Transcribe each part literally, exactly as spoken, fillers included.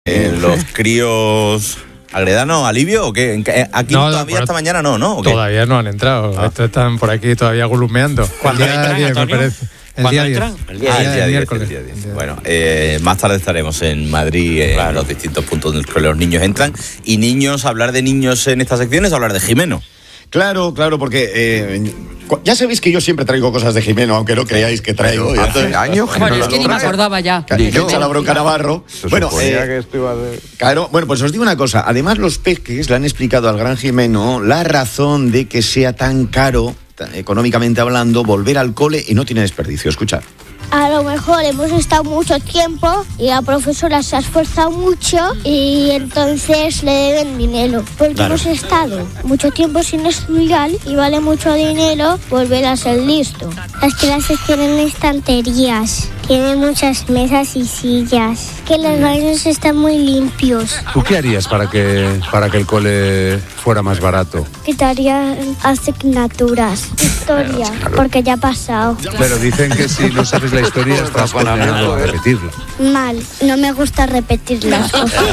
Eh, los críos... ¿Agredano, alivio o qué? Aquí no, todavía esta mañana no, ¿no? Todavía no han entrado. Ah. Estos están por aquí todavía gulumeando. El día diez, me parece. El día diez. El día, ah, el día diez, el día diez. Bueno, eh, más tarde estaremos en Madrid, en claro. los distintos puntos en los que los niños entran. Y niños, hablar de niños en esta sección es hablar de Jimeno. Claro, claro, porque eh, ya sabéis que yo siempre traigo cosas de Jimeno, aunque no creáis que traigo. Hace años que bueno, no es que ni me acordaba ya. Que echa la bronca Navarro. Bueno, eh, que esto iba de... claro, bueno, pues os digo una cosa. Además, los peques le han explicado al gran Jimeno la razón de que sea tan caro, económicamente hablando, volver al cole y no tiene desperdicio. Escuchad. A lo mejor hemos estado mucho tiempo y la profesora se ha esforzado mucho y entonces le deben dinero. Porque claro. hemos estado mucho tiempo sin estudiar y vale mucho dinero volver a ser listo. Las clases tienen estanterías, tienen muchas mesas y sillas, que los baños están muy limpios. ¿Tú qué harías para que, para que el cole fuera más barato? Quitaría asignaturas, historia, claro. porque ya ha pasado. Pero dicen que si no sabes la historia estás condenado a repetirla. Mal, no me gusta repetir las cosas.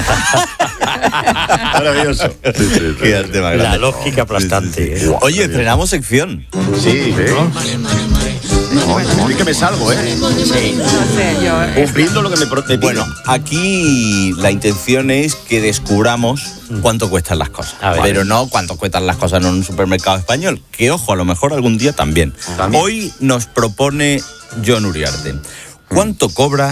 Maravilloso. Sí, sí, sí. La lógica aplastante. Sí, sí, sí. Oye, estrenamos sección. Sí, sí. No, no, que me salgo, ¿eh? Sí. No sé, yo... Cumpliendo lo que me promete. Bueno, aquí la intención es que descubramos cuánto cuestan las cosas. Ver, pero no cuánto cuestan las cosas en un supermercado español. Que, ojo, a lo mejor algún día también. ¿También? Hoy nos propone Jon Uriarte. ¿Cuánto cobra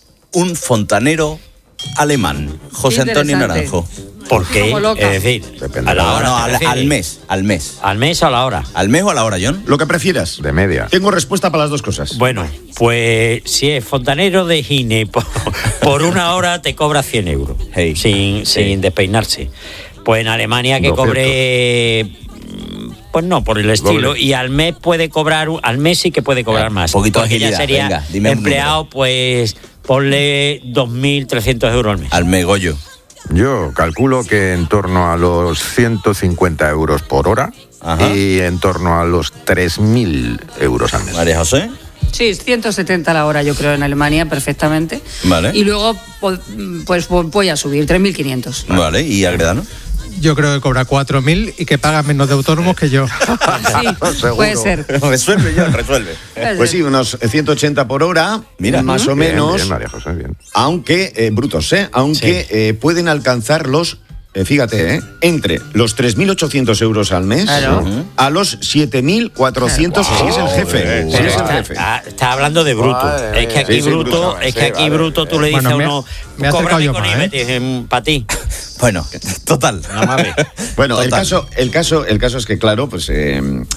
un fontanero alemán? José Antonio Naranjo. ¿Por qué? Es decir, a la hora, no, al, al mes, al mes. ¿Al mes o a la hora? ¿Al mes o a la hora, Jon? Lo que prefieras. De media. Tengo respuesta para las dos cosas. Bueno, pues si es fontanero de Gine, por, por una hora te cobra cien euros, hey. sin, sí. sin despeinarse. Pues en Alemania que doscientos. Cobre... Pues no, por el estilo. Doble. Y al mes puede cobrar, al mes sí que puede cobrar más. Un poquito de agilidad. Ya sería venga, empleado, pues ponle dos mil trescientos euros al mes. Al mes, Goyo. Yo calculo que en torno a los ciento cincuenta euros por hora. Ajá. Y en torno a los tres mil euros al mes. María José. Sí, ciento setenta la hora, yo creo, en Alemania, perfectamente. Vale. Y luego, pues voy a subir, tres mil quinientos. Vale. Vale, ¿y Agredano? Yo creo que cobra cuatro mil y que paga menos de autónomos que yo. Sí, puede ser. Resuelve, yo, resuelve. Pues sí, unos ciento ochenta por hora, mira, más uh-huh. o menos. Bien, bien, María José, bien. Aunque, eh, brutos, ¿eh? Aunque sí. eh, pueden alcanzar los, eh, fíjate, ¿eh? entre los tres mil ochocientos euros al mes claro. uh-huh. a los siete mil cuatrocientos wow. si es el jefe. Si es el jefe. Está, está hablando de bruto. Vale, es que aquí sí, bruto, sí, bruto, es que aquí sí, vale. bruto tú le dices bueno, a uno, cóbrame con I V A, ¿eh? Para ti. Bueno, total. Bueno, total. el caso, el caso, el caso es que claro, pues eh,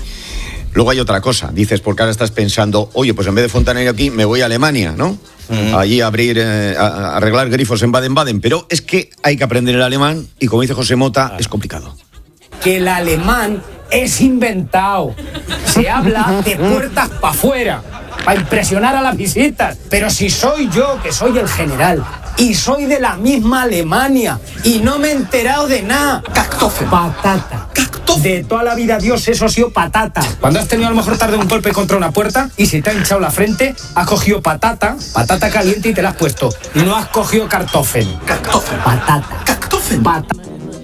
luego hay otra cosa. Dices, porque ahora estás pensando, oye, pues en vez de fontanero aquí me voy a Alemania, ¿no? Uh-huh. Allí a abrir, eh, a, a arreglar grifos en Baden-Baden. Pero es que hay que aprender el alemán y como dice José Mota, claro. es complicado. Que el alemán es inventado. Se habla de puertas para afuera, para impresionar a las visitas. Pero si soy yo, que soy el general, y soy de la misma Alemania, y no me he enterado de nada. Cactofen. Patata. Cactofen. De toda la vida, Dios, eso ha sido patata. Cuando has tenido a lo mejor tarde un golpe contra una puerta y se te ha hinchado la frente, has cogido patata, patata caliente y te la has puesto. No has cogido cartofen. Cactofen. Patata. Cactofen. Patata.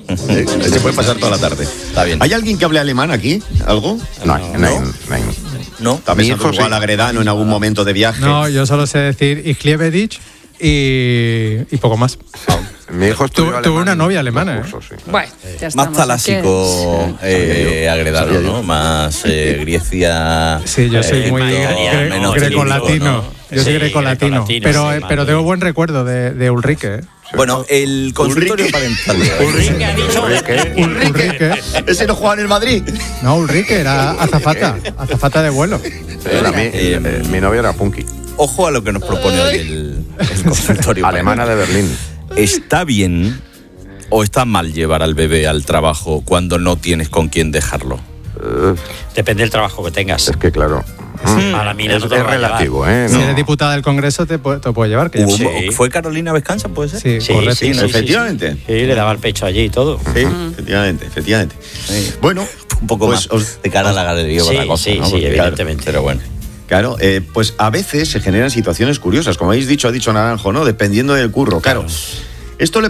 Se puede pasar toda la tarde. Está bien. ¿Hay alguien que hable alemán aquí? ¿Algo? No, no, no. no. ¿No? ¿También hijo igual sí. Agredano en algún momento de viaje? No, yo solo sé decir Ich liebe dich y, y poco más. Mi hijo estuvo tuvo una novia alemana. Curso, sí. Bueno, ya más talásico eh, Agredano, ¿no? Más eh, Grecia. Sí, yo soy eh, muy gre- gre- grecolatino. ¿No? Yo soy sí, grecolatino. Greco pero, sí, pero tengo buen recuerdo de, de Ulrike. ¿eh? Bueno, el consultorio parental. Ulrike ha dicho. Ulrike. Ulrike. ¿Ese no jugaba en el Madrid? No, Ulrike era azafata. Azafata de vuelo. Sí, era mi, eh, eh, mi novia era punky. Ojo a lo que nos propone hoy el, el consultorio. Alemana de Berlín. ¿Está bien o está mal llevar al bebé al trabajo cuando no tienes con quién dejarlo? Uh, Depende del trabajo que tengas. Es que claro. Mm. A la mina es, no te es relativo, ¿eh? No. Si eres diputada del Congreso te puede, te puede llevar. Que sí. ¿Fue Carolina Vescanza, puede ser? Sí, sí, correcto. sí, sí, efectivamente. Sí, sí, le daba el pecho allí y todo. Sí, uh-huh. efectivamente, efectivamente. Sí. Bueno, un poco pues, más os, de cara a la galería sí, o la cosa, sí, ¿no? sí, evidentemente. Claro, pero bueno. Claro, eh, pues a veces se generan situaciones curiosas, como habéis dicho, ha dicho Naranjo, ¿no? Dependiendo del curro, claro. claro. Esto le